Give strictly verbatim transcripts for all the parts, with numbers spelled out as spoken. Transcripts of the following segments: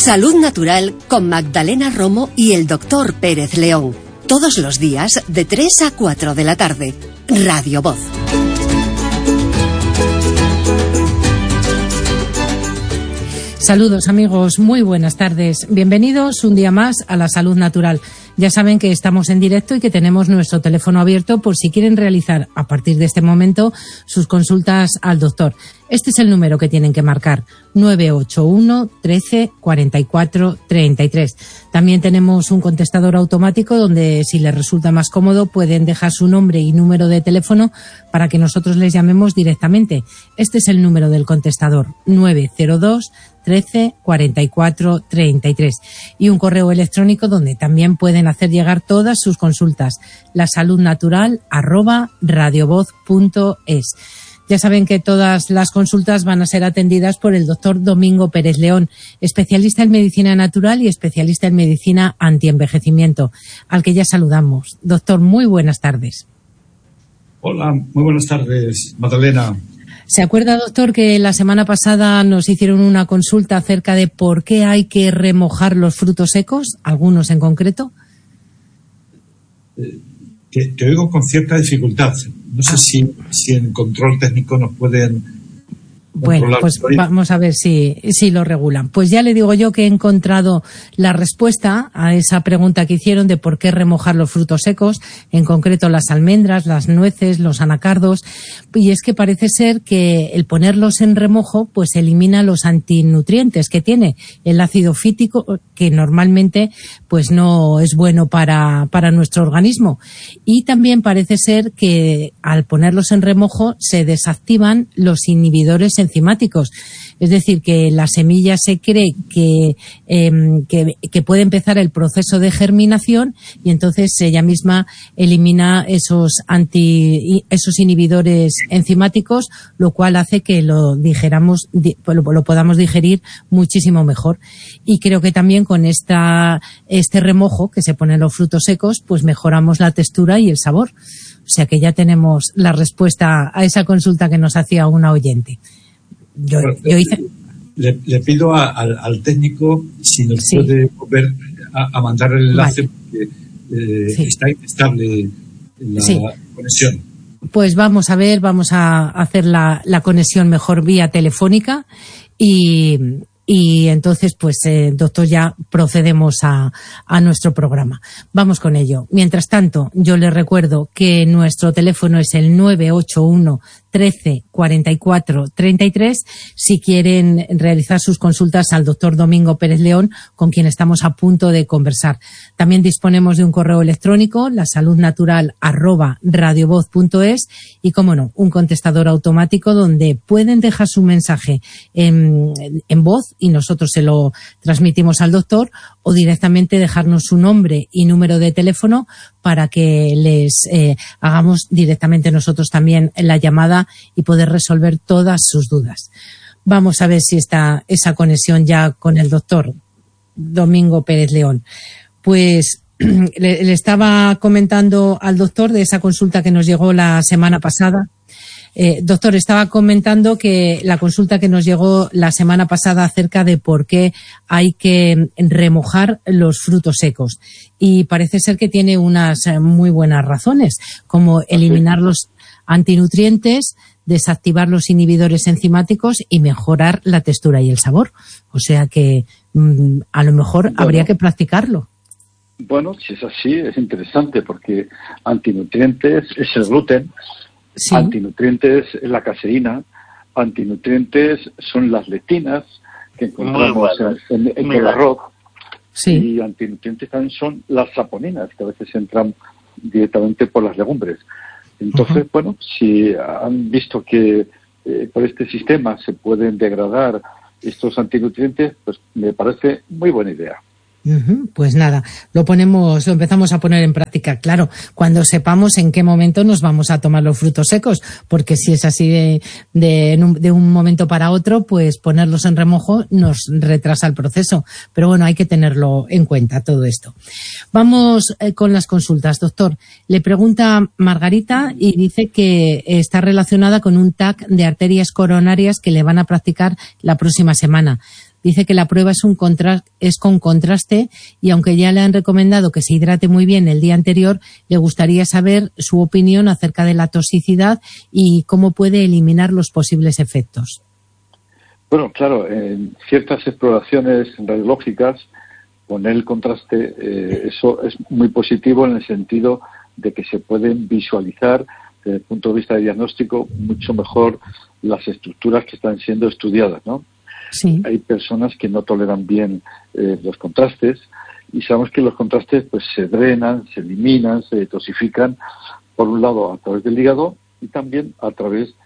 Salud Natural con Magdalena Romo y el doctor Pérez León. Todos los días de tres a cuatro de la tarde. Radio Voz. Saludos amigos, muy buenas tardes. Bienvenidos un día más a la Salud Natural. Ya saben que estamos en directo y que tenemos nuestro teléfono abierto por si quieren realizar a partir de este momento sus consultas al doctor. Este es el número que tienen que marcar, nueve ocho uno, trece, cuarenta y cuatro, treinta y tres. También tenemos un contestador automático donde, si les resulta más cómodo, pueden dejar su nombre y número de teléfono para que nosotros les llamemos directamente. Este es el número del contestador, nueve cero dos, trece, cuarenta y cuatro, treinta y tres. Y un correo electrónico donde también pueden hacer llegar todas sus consultas, lasaludnatural arroba radiovoz punto es. Ya saben que todas las consultas van a ser atendidas por el doctor Domingo Pérez León, especialista en medicina natural y especialista en medicina antienvejecimiento, al que ya saludamos. Doctor, muy buenas tardes. Hola, muy buenas tardes, Magdalena. ¿Se acuerda, doctor, que la semana pasada nos hicieron una consulta acerca de por qué hay que remojar los frutos secos, algunos en concreto? Eh, te, te oigo con cierta dificultad. No sé ah. si, si en control técnico nos pueden... Bueno, pues vamos a ver si, si lo regulan. Pues ya le digo yo que he encontrado la respuesta a esa pregunta que hicieron de por qué remojar los frutos secos, en concreto las almendras, las nueces, los anacardos, y es que parece ser que el ponerlos en remojo pues elimina los antinutrientes que tiene el ácido fítico, que normalmente pues no es bueno para, para nuestro organismo. Y también parece ser que al ponerlos en remojo se desactivan los inhibidores enzimáticos. Es decir, que la semilla se cree que, eh, que, que puede empezar el proceso de germinación y entonces ella misma elimina esos anti, esos inhibidores enzimáticos, lo cual hace que lo digeramos, lo, lo podamos digerir muchísimo mejor. Y creo que también con esta, este remojo que se pone en los frutos secos, pues mejoramos la textura y el sabor. O sea que ya tenemos la respuesta a esa consulta que nos hacía una oyente. Yo, yo hice... le, le pido a, al, al técnico si nos sí. puede volver a, a mandar el enlace, vale. porque eh, sí. está inestable la sí. conexión. Pues vamos a ver, vamos a hacer la, la conexión mejor vía telefónica y, y entonces, pues, eh, doctor, ya procedemos a, a nuestro programa. Vamos con ello. Mientras tanto, yo les recuerdo que nuestro teléfono es el nueve ocho uno, trece, cuarenta y cuatro, treinta y tres, si quieren realizar sus consultas al doctor Domingo Pérez León, con quien estamos a punto de conversar. También disponemos de un correo electrónico, lasaludnatural arroba radiovoz punto es, y, como no, un contestador automático donde pueden dejar su mensaje en, en voz y nosotros se lo transmitimos al doctor, o directamente dejarnos su nombre y número de teléfono para que les eh, hagamos directamente nosotros también la llamada y poder resolver todas sus dudas. Vamos a ver si está esa conexión ya con el doctor Domingo Pérez León. Pues le, le estaba comentando al doctor de esa consulta que nos llegó la semana pasada. Eh, doctor, estaba comentando que la consulta que nos llegó la semana pasada acerca de por qué hay que remojar los frutos secos. Y parece ser que tiene unas muy buenas razones, como eliminar los antinutrientes, desactivar los inhibidores enzimáticos y mejorar la textura y el sabor. O sea que mmm, a lo mejor bueno, habría que practicarlo. Bueno, si es así, es interesante porque antinutrientes es el gluten. Sí. Antinutrientes es la caseína, antinutrientes son las lectinas que encontramos bueno. en, en el arroz, sí. y antinutrientes también son las saponinas que a veces entran directamente por las legumbres. Entonces, uh-huh. bueno, si han visto que eh, por este sistema se pueden degradar estos antinutrientes, pues me parece muy buena idea. Uh-huh. Pues nada, lo ponemos, lo empezamos a poner en práctica, claro, cuando sepamos en qué momento nos vamos a tomar los frutos secos, porque si es así de, de, de un momento para otro, pues ponerlos en remojo nos retrasa el proceso. Pero bueno, hay que tenerlo en cuenta todo esto. Vamos eh, con las consultas, doctor. Le pregunta Margarita y dice que está relacionada con un T A C de arterias coronarias que le van a practicar la próxima semana. Dice que la prueba es, un contra- es con contraste y aunque ya le han recomendado que se hidrate muy bien el día anterior, le gustaría saber su opinión acerca de la toxicidad y cómo puede eliminar los posibles efectos. Bueno, claro, en ciertas exploraciones radiológicas, poner el contraste, eh, eso es muy positivo en el sentido de que se pueden visualizar desde el punto de vista de diagnóstico mucho mejor las estructuras que están siendo estudiadas, ¿no? Sí. Hay personas que no toleran bien eh, los contrastes y sabemos que los contrastes pues se drenan, se eliminan, se detoxifican, por un lado a través del hígado y también a través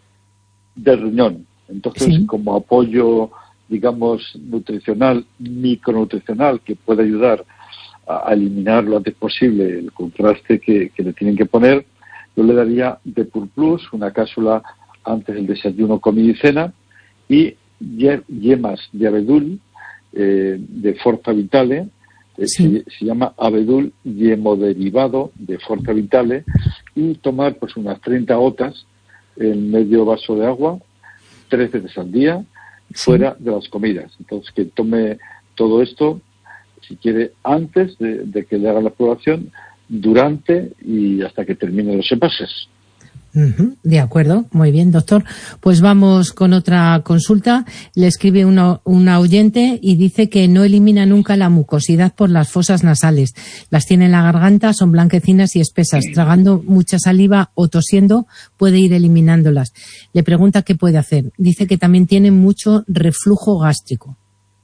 del riñón. Entonces, sí, como apoyo, digamos, nutricional, micronutricional, que puede ayudar a, a eliminar lo antes posible el contraste que, que le tienen que poner, yo le daría Depur Plus, una cápsula antes del desayuno, comida y cena, y ye, yemas de abedul, eh, de Forza Vitale, eh, sí. se, se llama abedul yemoderivado de Forza Vitale, y tomar pues unas treinta gotas en medio vaso de agua, tres veces al día, fuera sí. de las comidas. Entonces, que tome todo esto, si quiere, antes de, de que le haga la exploración, durante y hasta que termine los envases. Uh-huh. De acuerdo, muy bien, doctor. Pues vamos con otra consulta. Le escribe una, una oyente y dice que no elimina nunca la mucosidad por las fosas nasales. Las tiene en la garganta, son blanquecinas y espesas. Tragando mucha saliva o tosiendo puede ir eliminándolas. Le pregunta qué puede hacer. Dice que también tiene mucho reflujo gástrico.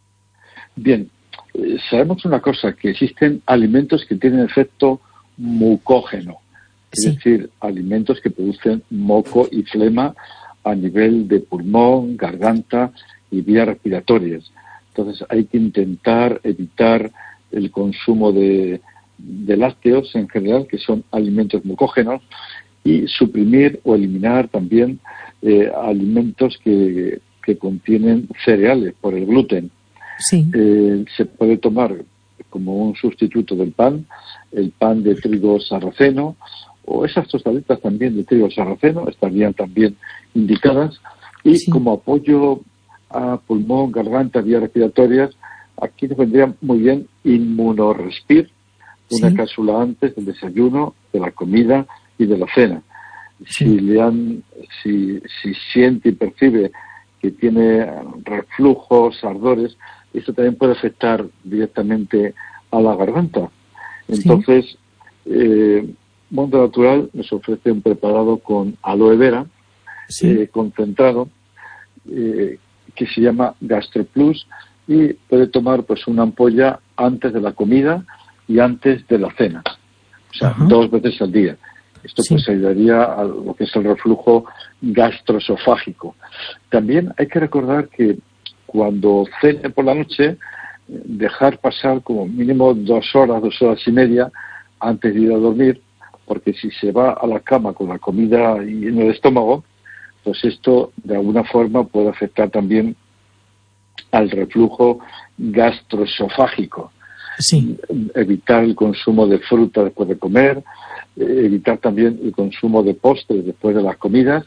Bien, eh, sabemos una cosa, que existen alimentos que tienen efecto mucógeno. Es sí. decir, alimentos que producen moco y flema a nivel de pulmón, garganta y vías respiratorias. Entonces hay que intentar evitar el consumo de, de lácteos en general, que son alimentos mucógenos, y suprimir o eliminar también eh, alimentos que, que contienen cereales por el gluten. Sí. Eh, se puede tomar como un sustituto del pan, el pan de trigo sarraceno, o esas tostaditas también de trigo sarraceno estarían también indicadas, y sí. como apoyo a pulmón, garganta, vías respiratorias, aquí nos vendría muy bien Inmunorespir, una sí. cápsula antes del desayuno, de la comida y de la cena. Sí. Si le han, si, si siente y percibe que tiene reflujos, ardores, eso también puede afectar directamente a la garganta. Entonces, sí. eh, Mundo Natural nos ofrece un preparado con aloe vera, sí. eh, concentrado, eh, que se llama GastroPlus, y puede tomar pues una ampolla antes de la comida y antes de la cena, o sea, uh-huh. dos veces al día. Esto sí. pues ayudaría a lo que es el reflujo gastroesofágico. También hay que recordar que cuando cene por la noche, dejar pasar como mínimo dos horas, dos horas y media antes de ir a dormir, porque si se va a la cama con la comida en el estómago, pues esto de alguna forma puede afectar también al reflujo gastroesofágico. Sí. Evitar el consumo de fruta después de comer, evitar también el consumo de postres después de las comidas,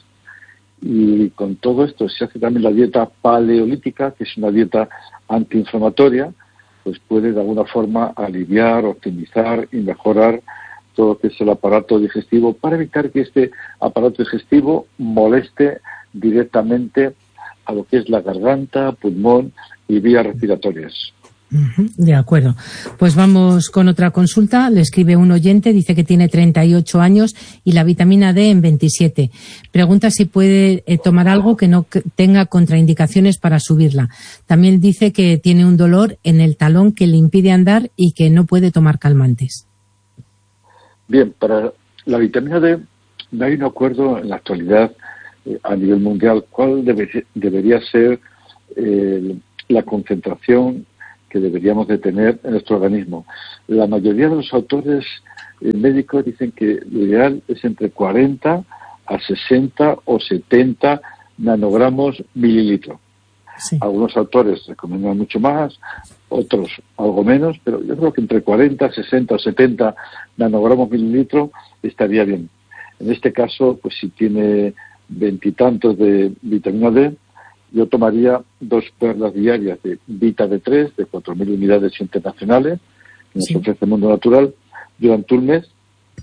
y con todo esto se hace también la dieta paleolítica, que es una dieta antiinflamatoria, pues puede de alguna forma aliviar, optimizar y mejorar todo lo que es el aparato digestivo, para evitar que este aparato digestivo moleste directamente a lo que es la garganta, pulmón y vías respiratorias. De acuerdo. Pues vamos con otra consulta. Le escribe un oyente, dice que tiene treinta y ocho años y la vitamina D en veintisiete. Pregunta si puede eh, tomar algo que no tenga contraindicaciones para subirla. También dice que tiene un dolor en el talón que le impide andar y que no puede tomar calmantes. Bien, para la vitamina D no hay un acuerdo en la actualidad eh, a nivel mundial cuál debe, debería ser eh, la concentración que deberíamos de tener en nuestro organismo. La mayoría de los autores eh, médicos dicen que lo ideal es entre cuarenta a sesenta o setenta nanogramos mililitro. Sí. Algunos autores recomiendan mucho más, otros algo menos, pero yo creo que entre cuarenta, sesenta o setenta nanogramos mililitro estaría bien. En este caso, pues si tiene veintitantos de vitamina D yo tomaría dos perlas diarias de Vita D tres de cuatro mil unidades internacionales, que nos sí. ofrece el Mundo Natural, durante un mes,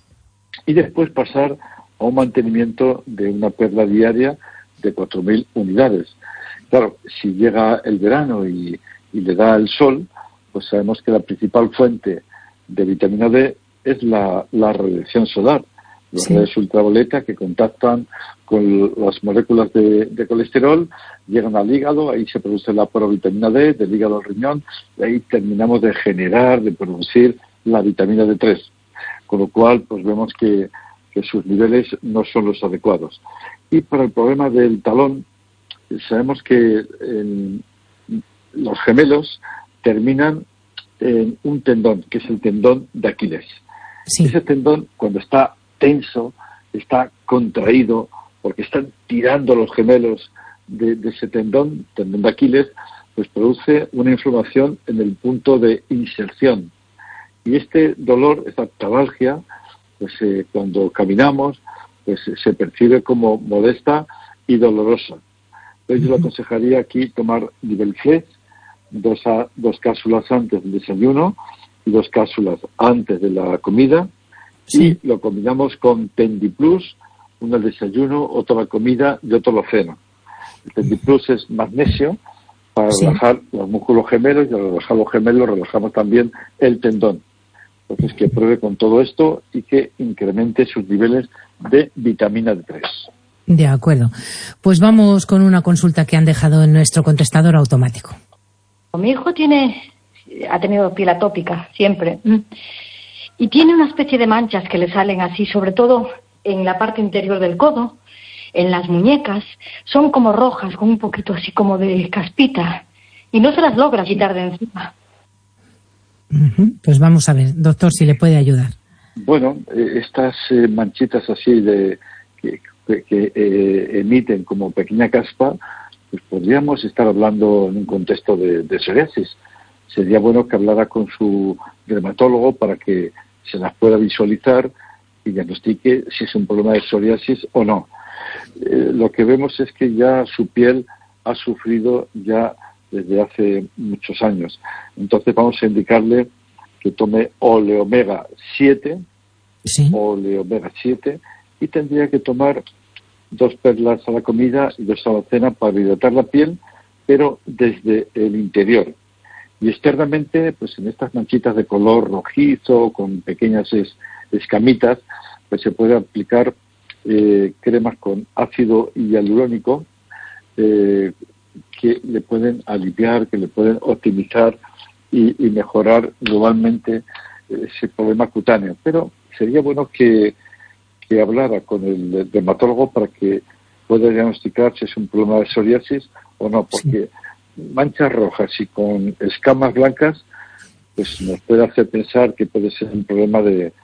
y después pasar a un mantenimiento de una perla diaria de cuatro mil unidades. Claro, si llega el verano y, y le da el sol, pues sabemos que la principal fuente de vitamina D es la, la radiación solar, los sí. rayos ultravioleta que contactan con las moléculas de, de colesterol, llegan al hígado, ahí se produce la provitamina D, del hígado al riñón, y ahí terminamos de generar, de producir la vitamina D tres. Con lo cual, pues vemos que, que sus niveles no son los adecuados. Y para el problema del talón, sabemos que en, los gemelos terminan en un tendón, que es el tendón de Aquiles. Sí. Ese tendón, cuando está tenso, está contraído, porque están tirando los gemelos de, de ese tendón, tendón de Aquiles, pues produce una inflamación en el punto de inserción. Y este dolor, esta tabalgia, pues eh, cuando caminamos, pues eh, se percibe como molesta y dolorosa. Entonces yo le aconsejaría aquí tomar Nivelflex, dos, a, dos cápsulas antes del desayuno y dos cápsulas antes de la comida, sí. y lo combinamos con Tendiplus, uno al desayuno, otro a la comida y otro a la cena. El Tendiplus es magnesio para sí. relajar los músculos gemelos, y al relajar los gemelos relajamos también el tendón. Entonces que pruebe con todo esto y que incremente sus niveles de vitamina D tres. De acuerdo. Pues vamos con una consulta que han dejado en nuestro contestador automático. Mi hijo tiene, ha tenido piel atópica siempre y tiene una especie de manchas que le salen así, sobre todo en la parte interior del codo, en las muñecas, son como rojas, con un poquito así como de caspita y no se las logra quitar de encima. Uh-huh. Pues vamos a ver, doctor, si le puede ayudar. Bueno, eh, estas eh, manchitas así de que, que, que eh, emiten como pequeña caspa, pues podríamos estar hablando en un contexto de, de psoriasis. Sería bueno que hablara con su dermatólogo para que se las pueda visualizar y diagnostique si es un problema de psoriasis o no. Eh, lo que vemos es que ya su piel ha sufrido ya desde hace muchos años. Entonces vamos a indicarle que tome Oleomega siete, sí. Oleomega siete, y tendría que tomar dos perlas a la comida y dos a la cena para hidratar la piel, pero desde el interior. Y externamente, pues en estas manchitas de color rojizo, con pequeñas es, escamitas, pues se puede aplicar eh, cremas con ácido hialurónico, eh, que le pueden aliviar, que le pueden optimizar y, y mejorar globalmente ese problema cutáneo. Pero sería bueno que, que hablara con el dermatólogo para que pueda diagnosticar si es un problema de psoriasis o no, porque sí. manchas rojas y con escamas blancas pues nos puede hacer pensar que puede ser un problema de,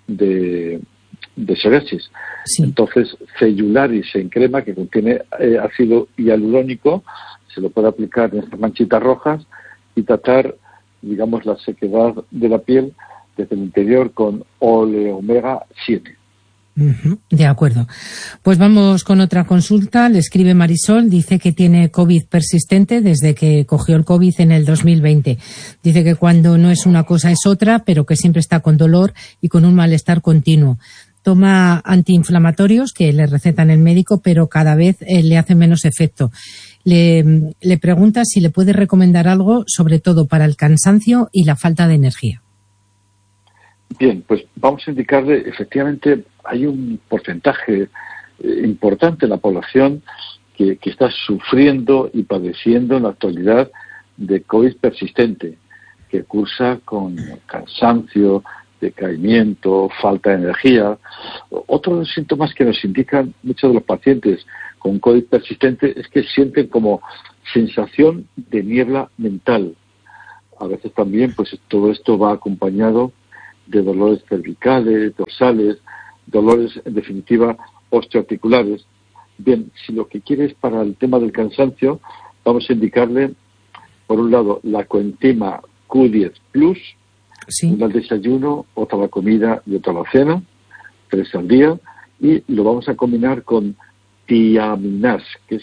de, de psoriasis. Sí. Entonces, Cellularis en crema, que contiene eh, ácido hialurónico, se lo puede aplicar en estas manchitas rojas y tratar, digamos, la sequedad de la piel desde el interior con Oleomega siete. Uh-huh, de acuerdo. Pues vamos con otra consulta. Le escribe Marisol, dice que tiene COVID persistente desde que cogió el COVID en el dos mil veinte. Dice que cuando no es una cosa es otra, pero que siempre está con dolor y con un malestar continuo. Toma antiinflamatorios que le recetan el médico, pero cada vez eh, le hacen menos efecto. Le, le pregunta si le puede recomendar algo, sobre todo para el cansancio y la falta de energía. Bien, pues vamos a indicarle, efectivamente, hay un porcentaje eh, importante en la población que, que está sufriendo y padeciendo en la actualidad de COVID persistente, que cursa con cansancio, decaimiento, falta de energía. Otro de los síntomas que nos indican muchos de los pacientes con COVID persistente es que sienten como sensación de niebla mental. A veces también, pues todo esto va acompañado de dolores cervicales, dorsales, dolores, en definitiva, osteoarticulares. Bien, si lo que quiere es para el tema del cansancio, vamos a indicarle, por un lado, la coenzima Q diez plus, sí. una al desayuno, otra a la comida y otra a la cena, tres al día, y lo vamos a combinar con tiaminas, que es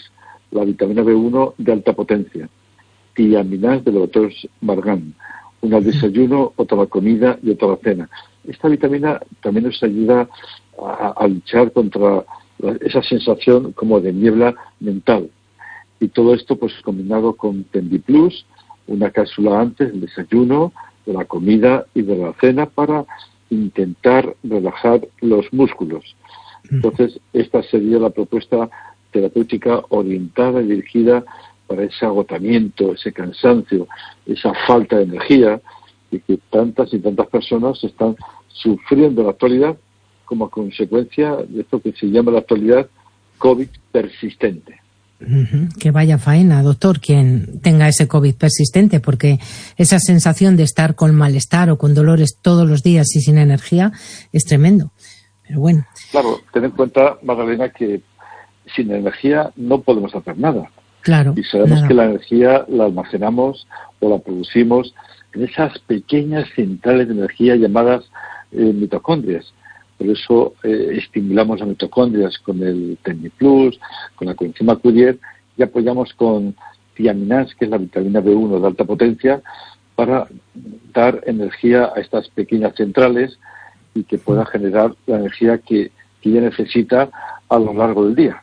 la vitamina B uno de alta potencia, tiaminás del doctor Margan, una al desayuno, otra a la comida y otra a la cena. Esta vitamina también nos ayuda a, a luchar contra la, esa sensación como de niebla mental. Y todo esto pues combinado con Tendiplus, una cápsula antes del desayuno, de la comida y de la cena para intentar relajar los músculos. Entonces, esta sería la propuesta terapéutica orientada y dirigida para ese agotamiento, ese cansancio, esa falta de energía, y que tantas y tantas personas están sufriendo en la actualidad como consecuencia de esto que se llama en la actualidad COVID persistente. Uh-huh. Que vaya faena, doctor, quien tenga ese COVID persistente, porque esa sensación de estar con malestar o con dolores todos los días y sin energía es tremendo. Pero bueno. Claro, ten en cuenta, Magdalena, que sin energía no podemos hacer nada. Claro. Y sabemos nada. que la energía la almacenamos o la producimos en esas pequeñas centrales de energía llamadas eh, mitocondrias. Por eso eh, estimulamos las mitocondrias con el Tendiplus, con la coenzima Q diez, y apoyamos con tiaminás, que es la vitamina B uno de alta potencia, para dar energía a estas pequeñas centrales y que pueda generar la energía que, que ella necesita a lo largo del día.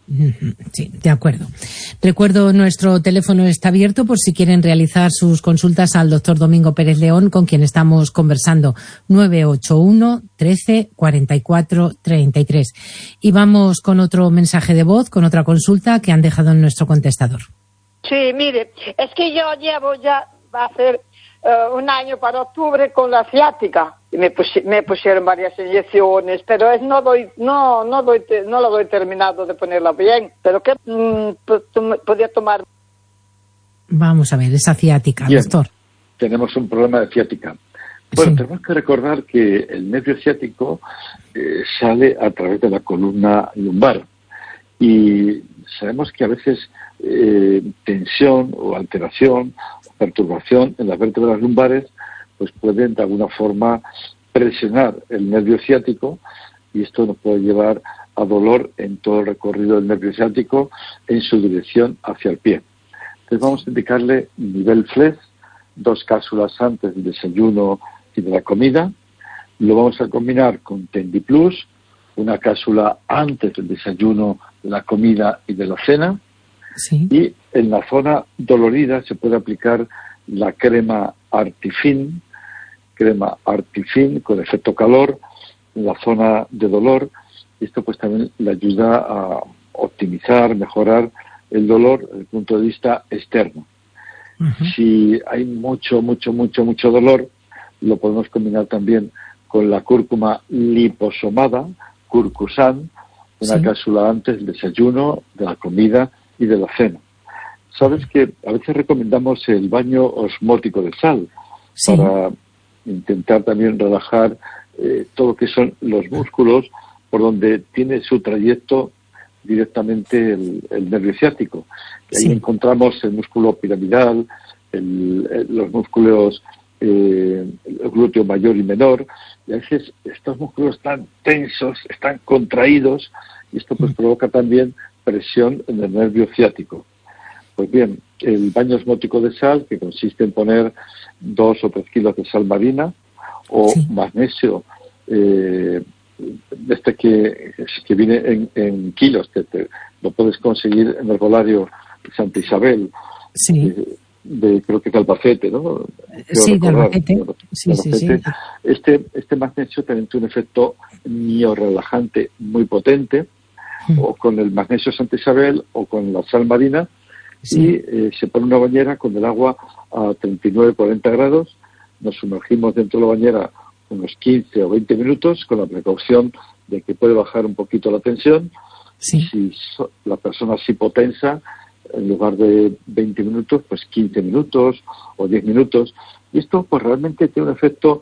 Sí, de acuerdo. Recuerdo, nuestro teléfono está abierto por si quieren realizar sus consultas al doctor Domingo Pérez León, con quien estamos conversando, nueve ocho uno, trece, cuarenta y cuatro, treinta y tres. Y vamos con otro mensaje de voz, con otra consulta que han dejado en nuestro contestador. Sí, mire, es que yo llevo ya, va a ser uh, un año para octubre con la ciática. Y me, pusi- me pusieron varias inyecciones, pero es, no doy, no, no doy, te- no lo doy terminado de ponerla bien. Pero ¿qué mm, p- tom- podía tomar? Vamos a ver, esa ciática, Bien, doctor. tenemos un problema de ciática. Bueno, Sí. tenemos que recordar que el nervio ciático eh, sale a través de la columna lumbar. Y sabemos que a veces eh, tensión o alteración o perturbación en las vértebras lumbares pues pueden de alguna forma presionar el nervio ciático, y esto nos puede llevar a dolor en todo el recorrido del nervio ciático en su dirección hacia el pie. Entonces vamos a indicarle nivel F L E S, dos cápsulas antes del desayuno y de la comida. Lo vamos a combinar con Tendiplus, una cápsula antes del desayuno, de la comida y de la cena. Sí. Y en la zona dolorida se puede aplicar la crema Artifin, crema Artifin con efecto calor en la zona de dolor. Esto pues también le ayuda a optimizar, mejorar el dolor desde el punto de vista externo. Uh-huh. Si hay mucho, mucho, mucho, mucho dolor, lo podemos combinar también con la cúrcuma liposomada, Curcusan, una Sí. cápsula antes del desayuno, de la comida y de la cena. Sabes que a veces recomendamos el baño osmótico de sal Sí. para intentar también relajar eh, todo lo que son los músculos por donde tiene su trayecto directamente el, el nervio ciático. Y ahí Sí. encontramos el músculo piramidal, el, el- los músculos eh, el glúteo mayor y menor, y a veces estos músculos están tensos, están contraídos, y esto pues provoca también presión en el nervio ciático. Pues bien, el baño osmótico de sal, que consiste en poner dos o tres kilos de sal marina o Sí. magnesio, eh, este que, que viene en, en kilos, que te, lo puedes conseguir en el herbolario Santa Isabel, Sí. de, de- creo que es de Albacete, ¿no? Creo Sí, de recordar, Albacete. de Sí, sí, sí. Albacete. Este, este magnesio también tiene un efecto miorelajante muy potente, Mm. o con el magnesio Santa Isabel o con la sal marina, Sí. y eh, se pone una bañera con el agua a treinta y nueve a cuarenta grados, nos sumergimos dentro de la bañera unos quince o veinte minutos con la precaución de que puede bajar un poquito la tensión. Sí. Si so- la persona es hipotensa, en lugar de veinte minutos, pues quince minutos o diez minutos. Y esto pues realmente tiene un efecto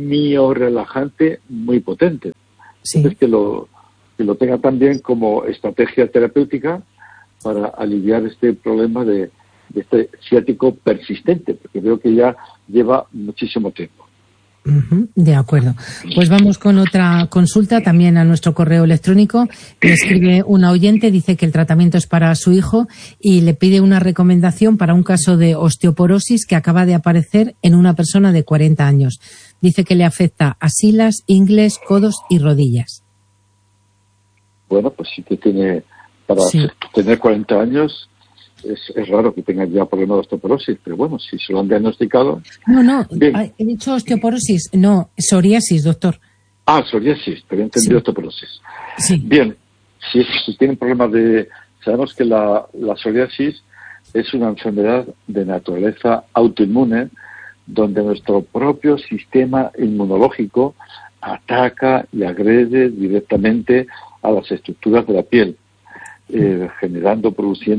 miorelajante muy potente. Sí. Entonces que lo, que lo tenga también como estrategia terapéutica para aliviar este problema de, de este ciático persistente, porque veo que ya lleva muchísimo tiempo. Uh-huh, de acuerdo. Pues vamos con otra consulta también a nuestro correo electrónico. Le escribe una oyente, dice que el tratamiento es para su hijo y le pide una recomendación para un caso de osteoporosis que acaba de aparecer en una persona de cuarenta años. Dice que le afecta axilas, ingles, codos y rodillas. Bueno, pues sí que tiene, para sí. tener cuarenta años, es, es raro que tenga ya problemas de osteoporosis, pero bueno, si se lo han diagnosticado... No, no, bien. He dicho osteoporosis, no, psoriasis, doctor. Ah, psoriasis, pero he entendido sí. osteoporosis. Sí. Bien, si, si tienen problemas de... Sabemos que la, la psoriasis es una enfermedad de naturaleza autoinmune, donde nuestro propio sistema inmunológico ataca y agrede directamente a las estructuras de la piel, eh, generando, produciendo